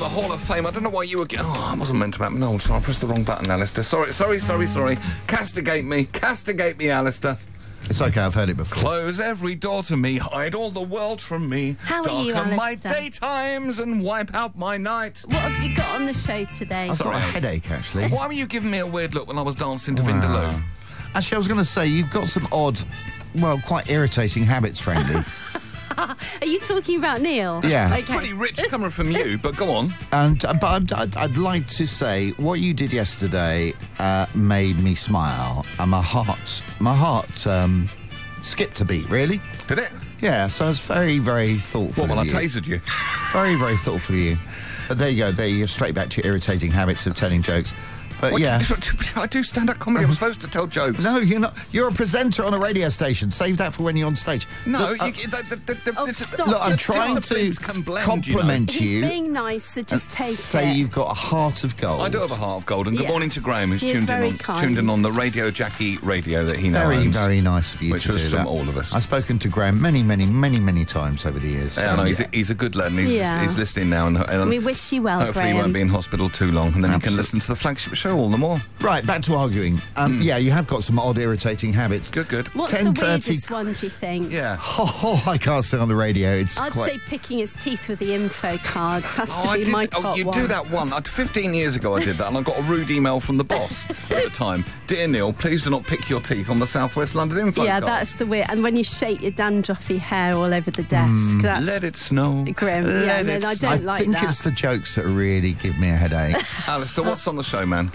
Hall of Fame. I don't know why you were... I wasn't meant to happen. No, sorry, I pressed the wrong button, Alistair. Sorry. Castigate me, Alistair. It's okay, I've heard it before. Close every door to me, hide all the world from me. How are you, Darken my Alistair? daytimes and wipe out my night. What have you got on the show today? I've got a Alice. headache, actually. Why were you giving me a weird look when I was dancing to Wow. Vindaloo? Actually, I was going to say, you've got some odd, well, quite irritating habits, Friendly. Are you talking about Neil? Yeah. Okay. Pretty rich coming from you, but go on. And but I'd like to say what you did yesterday made me smile, and my heart skipped a beat. Really? Did it? Yeah. So I was very, very thoughtful. What, when I of you. tasered you? Very, very thoughtful of you. But there you go. There you go. Straight back to your irritating habits of telling jokes. But What, yeah. I do stand-up comedy. I'm supposed to tell jokes. No, you're not. You're a presenter on a radio station. Save that for when you're on stage. No, Look, Stop. look, I'm Just trying to disciplines can blend, compliment He's you. being nice, so just take Say it. you've got a heart of gold. I do have a heart of gold, and good Yeah. morning to Graham, who's He is tuned very in kind. on the Radio Jackie radio that he now Very, owns. very nice of you Which to was do from that. all of us. I've spoken to Graham many times over the years. Yeah, no, he's a good lad, and he's listening now, and We wish you well, hopefully he Graham. won't be in hospital too long, and then he can Absolutely. listen to the flagship show all the more. Right, back to arguing. Yeah, you have got some odd, irritating habits. Good. What's the 10:30 weirdest one, do you think? Yeah. Oh, I can't say on the radio. It's I'd quite... say picking his teeth with the info cards has to I be did- my top you one. do that one. 15 years ago I did that, and I got a rude email from the boss at the time. Dear Neil, please do not pick your teeth on the South West London info Yeah, card. that's the weird. And when you shake your dandruffy hair all over the desk, that's Let it snow. grim. Yeah, Let no, it I snow. don't I like think that. it's the jokes that really give me a headache. Alistair, what's on the show, man?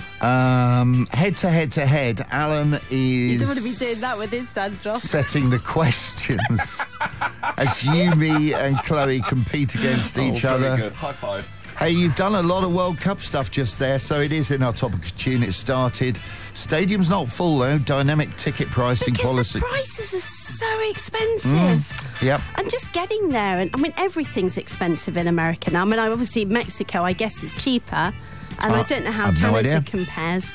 Head to head, Alan is... You don't want to be doing that with his dandruff. setting the questions as you, me and Chloe compete against each very other. Good. High five. Hey, you've done a lot of World Cup stuff just there, so it is in our topic of tune. It started. Stadium's not full, though. Dynamic ticket pricing Because policy. the prices are so expensive. Yep. And just getting there, and I mean, everything's expensive in America now. I mean, obviously, Mexico, I guess, is cheaper. And I don't know how I've no Canada idea. compares.